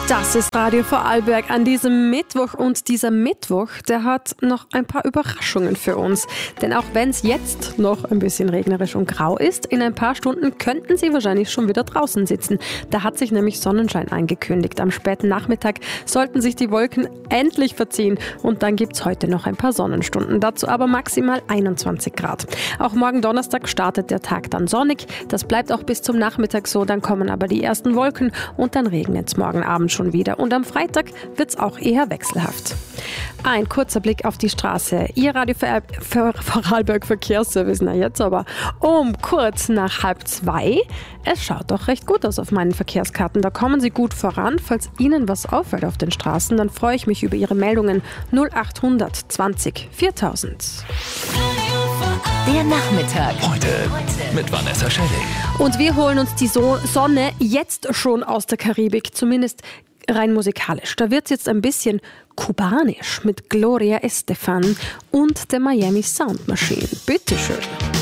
Das ist Radio Vorarlberg an diesem Mittwoch und dieser Mittwoch, der hat noch ein paar Überraschungen für uns. Denn auch wenn es jetzt noch ein bisschen regnerisch und grau ist, in ein paar Stunden könnten Sie wahrscheinlich schon wieder draußen sitzen. Da hat sich nämlich Sonnenschein angekündigt. Am späten Nachmittag sollten sich die Wolken endlich verziehen und dann gibt es heute noch ein paar Sonnenstunden. Dazu aber maximal 21 Grad. Auch morgen Donnerstag startet der Tag dann sonnig. Das bleibt auch bis zum Nachmittag so, dann kommen aber die ersten Wolken und dann regnet es morgen Abend schon wieder. Und am Freitag wird es auch eher wechselhaft. Ein kurzer Blick auf die Straße. Ihr Radio Vorarlberg Verkehrsservice, na jetzt aber um kurz nach 1:30. Es schaut doch recht gut aus auf meinen Verkehrskarten. Da kommen Sie gut voran. Falls Ihnen was auffällt auf den Straßen, dann freue ich mich über Ihre Meldungen 0800 20 4000. Der Nachmittag. Heute mit Vanessa Schilling. Und wir holen uns die Sonne jetzt schon aus der Karibik, zumindest rein musikalisch. Da wird es jetzt ein bisschen kubanisch mit Gloria Estefan und der Miami Sound Machine. Bitteschön.